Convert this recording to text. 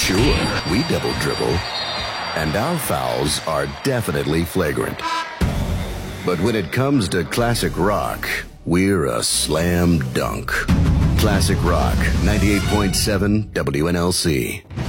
Sure, we double dribble, and our fouls are definitely flagrant. But when it comes to classic rock, we're a slam dunk. Classic Rock, 98.7 WNLC.